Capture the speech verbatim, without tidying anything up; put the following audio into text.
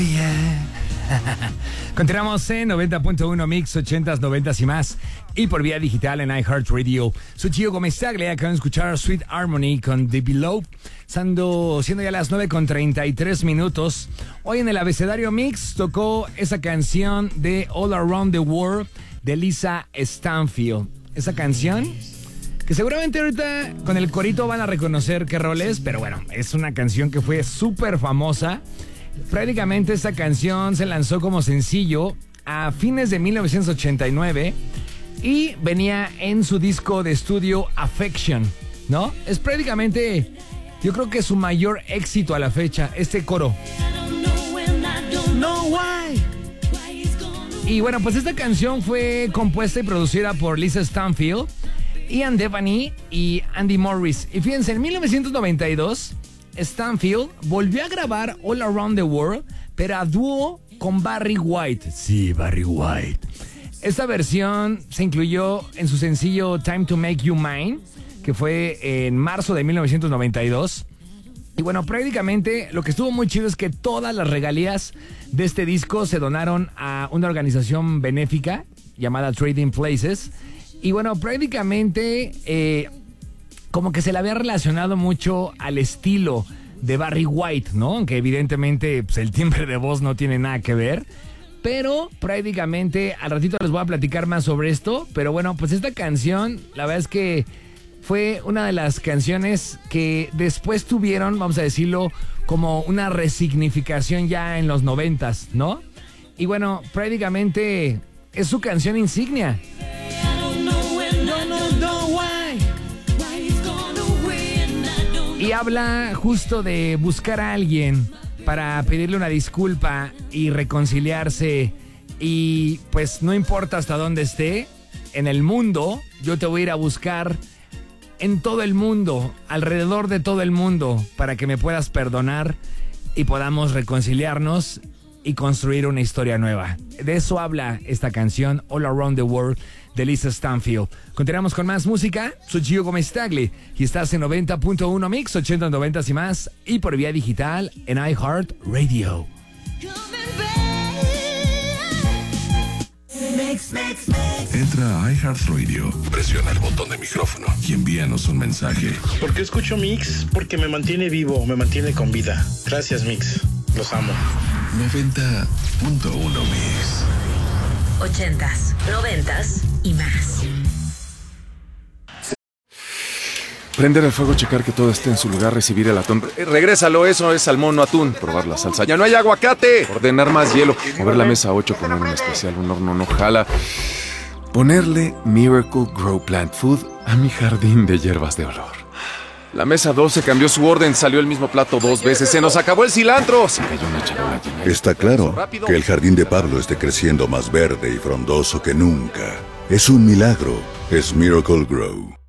Continuamos en noventa punto uno Mix, ochentas, noventas y más. Y por vía digital en iHeartRadio. Soy Gio Gómez Tagle. Acaban de escuchar Sweet Harmony con The Below. Siendo, siendo ya las nueve con treinta y tres minutos. Hoy en el abecedario Mix tocó esa canción de All Around the World de Lisa Stanfield. Esa canción que seguramente ahorita con el corito van a reconocer qué rol es. Pero bueno, es una canción que fue súper famosa. Prácticamente esta canción se lanzó como sencillo a fines de mil novecientos ochenta y nueve y venía en su disco de estudio Affection, ¿no? Es prácticamente, yo creo que su mayor éxito a la fecha, este coro. No why. Y bueno, pues esta canción fue compuesta y producida por Lisa Stanfield, Ian Devaney y Andy Morris. Y fíjense, en mil novecientos noventa y dos... Stanfield volvió a grabar All Around the World, pero a dúo con Barry White. Sí, Barry White. Esta versión se incluyó en su sencillo Time to Make You Mine, que fue en marzo de mil novecientos noventa y dos. Y bueno, prácticamente lo que estuvo muy chido es que todas las regalías de este disco se donaron a una organización benéfica llamada Trading Places. Y bueno, prácticamente... Eh, como que se le había relacionado mucho al estilo de Barry White, ¿no? Aunque evidentemente pues, el timbre de voz no tiene nada que ver. Pero prácticamente al ratito les voy a platicar más sobre esto. Pero bueno, pues esta canción, la verdad es que fue una de las canciones que después tuvieron, vamos a decirlo, como una resignificación ya en los noventas, ¿no? Y bueno, prácticamente es su canción insignia. Y habla justo de buscar a alguien para pedirle una disculpa y reconciliarse. Y pues no importa hasta dónde esté en el mundo, yo te voy a ir a buscar en todo el mundo, alrededor de todo el mundo, para que me puedas perdonar y podamos reconciliarnos y construir una historia nueva. De eso habla esta canción, All Around the World, de Lisa Stanfield. Continuamos con más música. Soy Gio Gómez Tagle y estás en noventa punto uno Mix, ochenta, noventa y más, y por vía digital en iHeartRadio. Entra a iHeartRadio, presiona el botón de micrófono y envíanos un mensaje. ¿Por qué escucho Mix? Porque me mantiene vivo, me mantiene con vida. Gracias, Mix. Los amo. noventa punto uno Mix. Ochentas, noventas y más. Prender el fuego, checar que todo esté en su lugar, recibir el atún. Eh, regrésalo, eso es salmón, no atún. Probar la salsa. ¡Ya no hay aguacate! Ordenar más hielo. Mover la mesa a ocho, poner un especial, un horno no jala. Ponerle Miracle Grow Plant Food a mi jardín de hierbas de olor. La mesa doce cambió su orden, salió el mismo plato dos veces. ¡Se nos acabó el cilantro! Se cayó una charola llena. Está claro que el jardín de Pablo esté creciendo más verde y frondoso que nunca. Es un milagro. Es Miracle Grow.